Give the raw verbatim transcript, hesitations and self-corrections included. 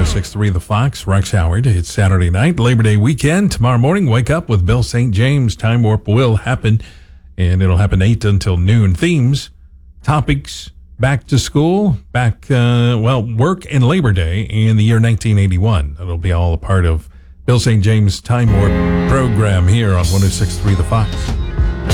six point three The Fox. Rex Howard. It's Saturday night, Labor Day weekend. Tomorrow morning, wake up with Bill Saint James. Time Warp will happen, and it'll happen eight until noon. Themes, topics, back to school, back, uh, well, work and Labor Day in the year nineteen eighty-one. It'll be all a part of Bill Saint James' Time Warp program here on one oh six point three The Fox.